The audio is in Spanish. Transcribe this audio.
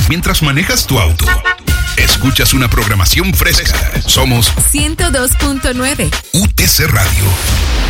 Mientras manejas tu auto, escuchas una programación fresca. Somos 102.9 UTC Radio.